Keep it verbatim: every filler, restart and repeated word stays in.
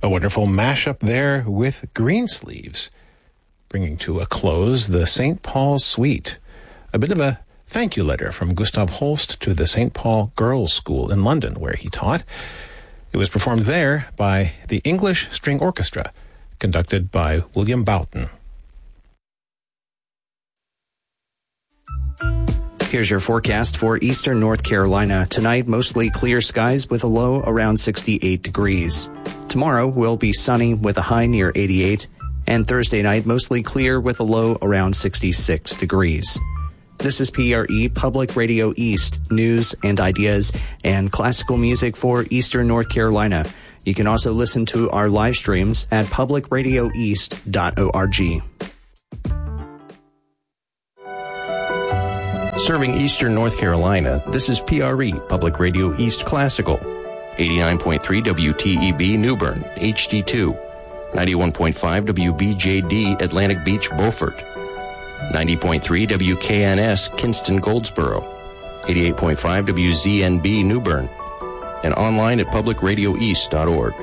A wonderful mashup there with Greensleeves, bringing to a close the Saint Paul's Suite. A bit of a thank you letter from Gustav Holst to the Saint Paul Girls' School in London, where he taught. It was performed there by the English String Orchestra, conducted by William Boughton. Here's your forecast for eastern North Carolina. Tonight, mostly clear skies with a low around sixty-eight degrees. Tomorrow will be sunny with a high near eighty-eight. And Thursday night, mostly clear with a low around sixty-six degrees. This is P R E Public Radio East, news and ideas and classical music for eastern North Carolina. You can also listen to our live streams at public radio east dot org. Serving eastern North Carolina, this is P R E, Public Radio East Classical. eighty-nine point three W T E B New Bern, H D two. ninety-one point five W B J D Atlantic Beach, Beaufort. ninety point three W K N S Kinston, Goldsboro. eighty-eight point five W Z N B New Bern. And online at public radio east dot org.